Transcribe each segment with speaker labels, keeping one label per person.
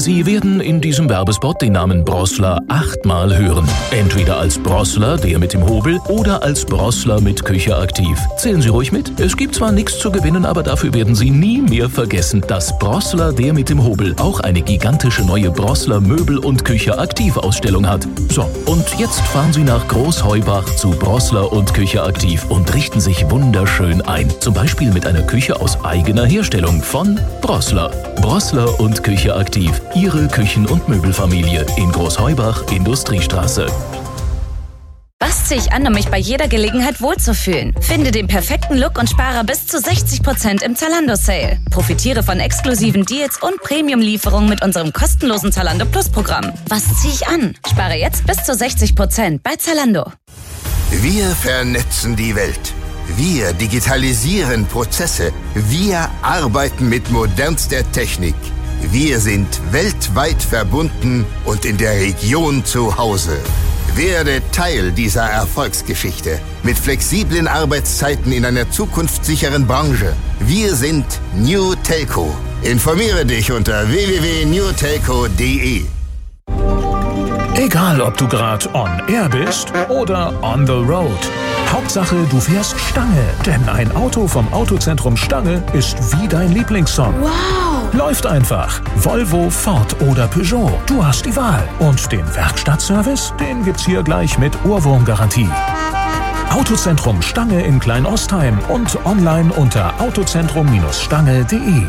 Speaker 1: Sie werden in diesem Werbespot den Namen Brossler 8-mal hören. Entweder als Brossler, der mit dem Hobel, oder als Brossler mit Küche aktiv. Zählen Sie ruhig mit. Es gibt zwar nichts zu gewinnen, aber dafür werden Sie nie mehr vergessen, dass Brossler, der mit dem Hobel, auch eine gigantische neue Brossler Möbel- und Küche aktiv Ausstellung hat. So, und jetzt fahren Sie nach Großheubach zu Brossler und Küche aktiv und richten sich wunderschön ein. Zum Beispiel mit einer Küche aus eigener Herstellung von Brossler. Brossler und Küche aktiv. Ihre Küchen- und Möbelfamilie in Großheubach, Industriestraße.
Speaker 2: Was ziehe ich an, um mich bei jeder Gelegenheit wohlzufühlen? Finde den perfekten Look und spare bis zu 60% im Zalando-Sale. Profitiere von exklusiven Deals und Premium-Lieferungen mit unserem kostenlosen Zalando Plus-Programm. Was ziehe ich an? Spare jetzt bis zu 60% bei Zalando.
Speaker 3: Wir vernetzen die Welt. Wir digitalisieren Prozesse. Wir arbeiten mit modernster Technik. Wir sind weltweit verbunden und in der Region zu Hause. Werde Teil dieser Erfolgsgeschichte mit flexiblen Arbeitszeiten in einer zukunftssicheren Branche. Wir sind New Telco. Informiere dich unter www.newtelco.de.
Speaker 4: Egal, ob du gerade on air bist oder on the road. Hauptsache, du fährst Stange. Denn ein Auto vom Autozentrum Stange ist wie dein Lieblingssong.
Speaker 2: Wow!
Speaker 4: Läuft einfach. Volvo, Ford oder Peugeot. Du hast die Wahl. Und den Werkstattservice, den gibt's hier gleich mit Ohrwurmgarantie. Autozentrum Stange in Kleinostheim und online unter autozentrum-stange.de.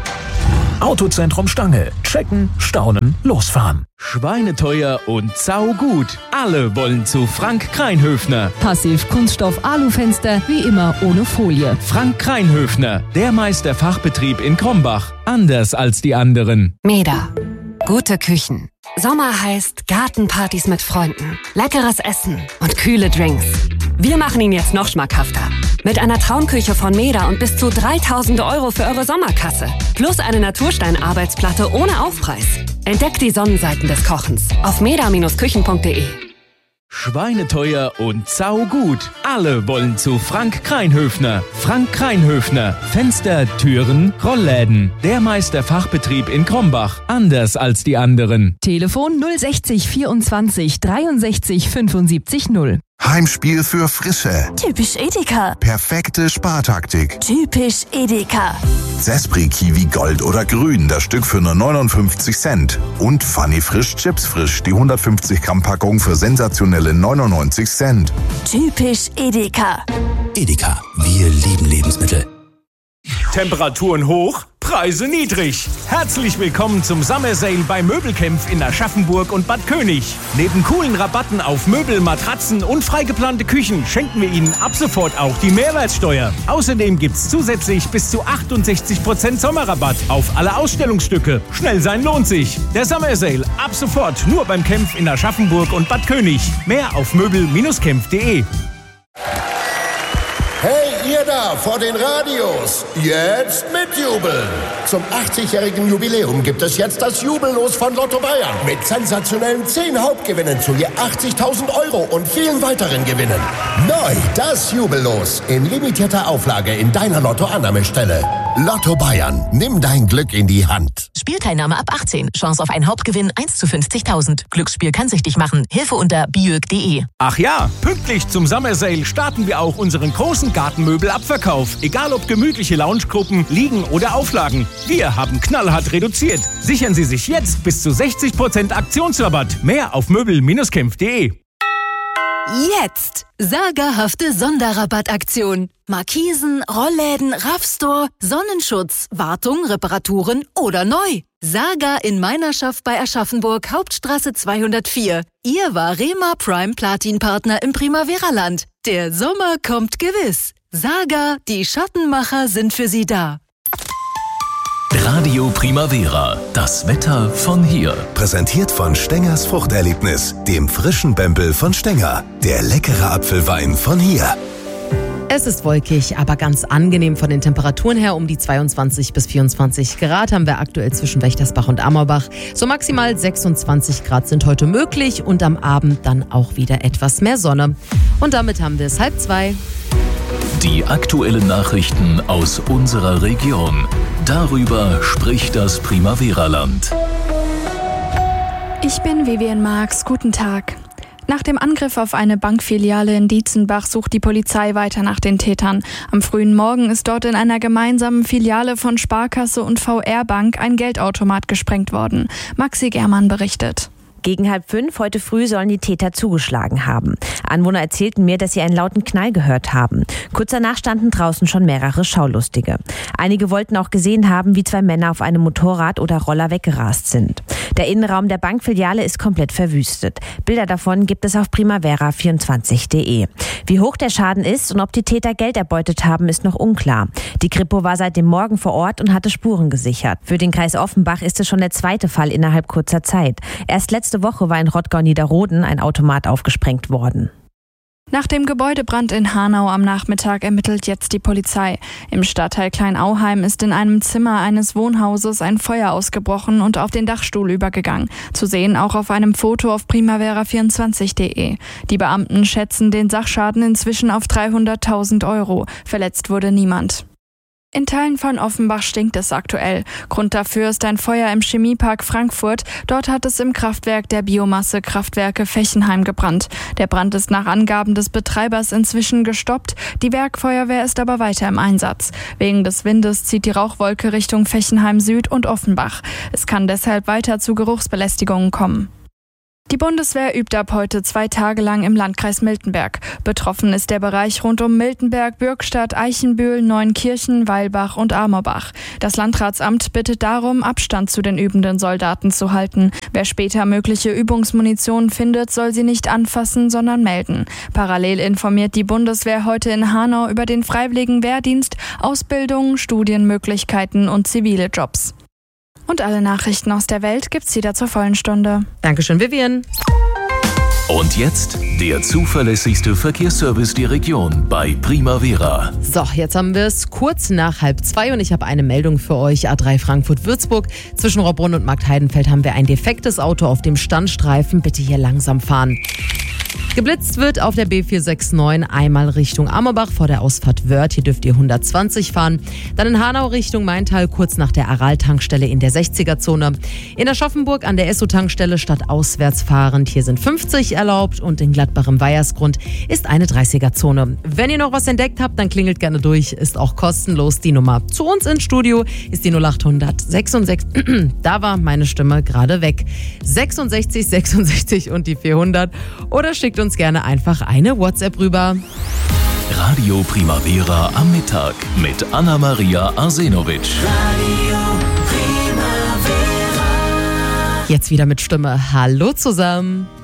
Speaker 4: Autozentrum Stange. Checken, staunen, losfahren.
Speaker 5: Schweineteuer und saugut. Alle wollen zu Frank Kreinhöfner.
Speaker 6: Passiv Kunststoff Alufenster, wie immer ohne Folie.
Speaker 5: Frank Kreinhöfner, der Meisterfachbetrieb in Krombach. Anders als die anderen.
Speaker 7: Meda. Gute Küchen. Sommer heißt Gartenpartys mit Freunden, leckeres Essen und kühle Drinks. Wir machen ihn jetzt noch schmackhafter. Mit einer Traumküche von Meda und bis zu 3.000 € für eure Sommerkasse. Plus eine Naturstein-Arbeitsplatte ohne Aufpreis. Entdeckt die Sonnenseiten des Kochens auf meda-küchen.de.
Speaker 5: Schweineteuer und saugut. Alle wollen zu Frank Kreinhöfner. Frank Kreinhöfner. Fenster, Türen, Rollläden. Der Meisterfachbetrieb in Krombach. Anders als die anderen.
Speaker 6: Telefon 060 24 63 75 0.
Speaker 8: Heimspiel für Frische.
Speaker 9: Typisch Edeka.
Speaker 8: Perfekte Spartaktik.
Speaker 9: Typisch Edeka.
Speaker 8: Sespri Kiwi Gold oder Grün, das Stück für nur 59 Cent. Und Funny Frisch Chips Frisch, die 150 Gramm Packung für sensationelle 99 Cent.
Speaker 9: Typisch Edeka.
Speaker 10: Edeka, wir lieben Lebensmittel.
Speaker 4: Temperaturen hoch, Preise niedrig. Herzlich willkommen zum Summer Sale bei Möbelkämpf in Aschaffenburg und Bad König. Neben coolen Rabatten auf Möbel, Matratzen und freigeplante Küchen schenken wir Ihnen ab sofort auch die Mehrwertsteuer. Außerdem gibt's zusätzlich bis zu 68% Sommerrabatt auf alle Ausstellungsstücke. Schnell sein lohnt sich. Der Summer Sale ab sofort nur beim Kämpf in Aschaffenburg und Bad König. Mehr auf möbel-kämpf.de.
Speaker 11: Hey, ihr da vor den Radios, jetzt mitjubeln! Zum 80-jährigen Jubiläum gibt es jetzt das Jubellos von Lotto Bayern. Mit sensationellen 10 Hauptgewinnen zu je 80.000 € und vielen weiteren Gewinnen. Neu das Jubellos in limitierter Auflage in deiner Lotto-Annahmestelle. Lotto Bayern, nimm dein Glück in die Hand.
Speaker 12: Spielteilnahme ab 18. Chance auf einen Hauptgewinn 1 zu 50.000. Glücksspiel kann süchtig machen. Hilfe unter biög.de.
Speaker 4: Ach ja, pünktlich zum Summer Sale starten wir auch unseren großen Gartenmöbelabverkauf. Egal ob gemütliche Loungegruppen, Liegen oder Auflagen. Wir haben knallhart reduziert. Sichern Sie sich jetzt bis zu 60% Aktionsrabatt. Mehr auf möbel-kämpf.de.
Speaker 9: Jetzt sagerhafte Sonderrabattaktion. Markisen, Rollläden, Raffstore, Sonnenschutz, Wartung, Reparaturen oder neu. Saga in Meinerschaft bei Aschaffenburg, Hauptstraße 204. Ihr Varema Prime Platin Partner im Primavera-Land. Der Sommer kommt gewiss. Saga, die Schattenmacher sind für Sie da.
Speaker 1: Radio Primavera, das Wetter von hier.
Speaker 13: Präsentiert von Stengers Fruchterlebnis, dem frischen Bempel von Stenger. Der leckere Apfelwein von hier.
Speaker 14: Es ist wolkig, aber ganz angenehm von den Temperaturen her. Um die 22 bis 24 Grad haben wir aktuell zwischen Wächtersbach und Ammerbach. So maximal 26 Grad sind heute möglich und am Abend dann auch wieder etwas mehr Sonne. Und damit haben wir es 1:30.
Speaker 1: Die aktuellen Nachrichten aus unserer Region. Darüber spricht das Primavera-Land.
Speaker 15: Ich bin Vivian Marx. Guten Tag. Nach dem Angriff auf eine Bankfiliale in Dietzenbach sucht die Polizei weiter nach den Tätern. Am frühen Morgen ist dort in einer gemeinsamen Filiale von Sparkasse und VR Bank ein Geldautomat gesprengt worden. Maxi Germann berichtet.
Speaker 16: Gegen 4:30 heute früh sollen die Täter zugeschlagen haben. Anwohner erzählten mir, dass sie einen lauten Knall gehört haben. Kurz danach standen draußen schon mehrere Schaulustige. Einige wollten auch gesehen haben, wie 2 Männer auf einem Motorrad oder Roller weggerast sind. Der Innenraum der Bankfiliale ist komplett verwüstet. Bilder davon gibt es auf primavera24.de. Wie hoch der Schaden ist und ob die Täter Geld erbeutet haben, ist noch unklar. Die Kripo war seit dem Morgen vor Ort und hatte Spuren gesichert. Für den Kreis Offenbach ist es schon der zweite Fall innerhalb kurzer Zeit. Erst letzte Woche war in Rottgau-Niederroden ein Automat aufgesprengt worden.
Speaker 15: Nach dem Gebäudebrand in Hanau am Nachmittag ermittelt jetzt die Polizei. Im Stadtteil Kleinauheim ist in einem Zimmer eines Wohnhauses ein Feuer ausgebrochen und auf den Dachstuhl übergegangen. Zu sehen auch auf einem Foto auf primavera24.de. Die Beamten schätzen den Sachschaden inzwischen auf 300.000 €. Verletzt wurde niemand. In Teilen von Offenbach stinkt es aktuell. Grund dafür ist ein Feuer im Chemiepark Frankfurt. Dort hat es im Kraftwerk der Biomassekraftwerke Fechenheim gebrannt. Der Brand ist nach Angaben des Betreibers inzwischen gestoppt. Die Werkfeuerwehr ist aber weiter im Einsatz. Wegen des Windes zieht die Rauchwolke Richtung Fechenheim Süd und Offenbach. Es kann deshalb weiter zu Geruchsbelästigungen kommen. Die Bundeswehr übt ab heute 2 Tage lang im Landkreis Miltenberg. Betroffen ist der Bereich rund um Miltenberg, Bürgstadt, Eichenbühl, Neunkirchen, Weilbach und Amorbach. Das Landratsamt bittet darum, Abstand zu den übenden Soldaten zu halten. Wer später mögliche Übungsmunition findet, soll sie nicht anfassen, sondern melden. Parallel informiert die Bundeswehr heute in Hanau über den freiwilligen Wehrdienst, Ausbildung, Studienmöglichkeiten und zivile Jobs. Und alle Nachrichten aus der Welt gibt's wieder zur vollen Stunde.
Speaker 14: Dankeschön, Vivian.
Speaker 1: Und jetzt der zuverlässigste Verkehrsservice der Region bei Primavera.
Speaker 14: So, jetzt haben wir es kurz nach 1:30 und ich habe eine Meldung für euch. A3 Frankfurt-Würzburg. Zwischen Rohrbrunn und Marktheidenfeld haben wir ein defektes Auto auf dem Standstreifen. Bitte hier langsam fahren. Geblitzt wird auf der B469 einmal Richtung Amorbach vor der Ausfahrt Wörth. Hier dürft ihr 120 fahren. Dann in Hanau Richtung Maintal kurz nach der Aral-Tankstelle in der 60er-Zone. In Aschaffenburg an der Esso-Tankstelle statt auswärts fahrend. Hier sind 50 erlaubt und in Gladbach im Weihersgrund ist eine 30er-Zone. Wenn ihr noch was entdeckt habt, dann klingelt gerne durch. Ist auch kostenlos. Die Nummer zu uns ins Studio ist die 0800 66. Da war meine Stimme gerade weg. 66 66 und die 400. Oder schickt uns gerne einfach eine WhatsApp rüber.
Speaker 1: Radio Primavera am Mittag mit Anna-Maria Arsenovic.
Speaker 17: Radio Primavera.
Speaker 14: Jetzt wieder mit Stimme. Hallo zusammen.